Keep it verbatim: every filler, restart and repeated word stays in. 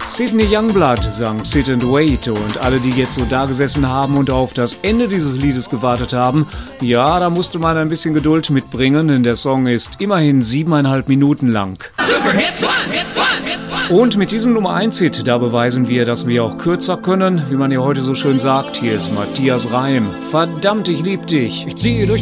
Sydney Youngblood sang Sit and Wait und alle, die jetzt so da gesessen haben und auf das Ende dieses Liedes gewartet haben, ja, da musste man ein bisschen Geduld mitbringen, denn der Song ist immerhin siebeneinhalb Minuten lang. Super Hit One, Hit One, Hit One. Und mit diesem Nummer eins Hit, da beweisen wir, dass wir auch kürzer können, wie man ja heute so schön sagt. Hier ist Matthias Reim. Verdammt, ich lieb dich. Ich ziehe durch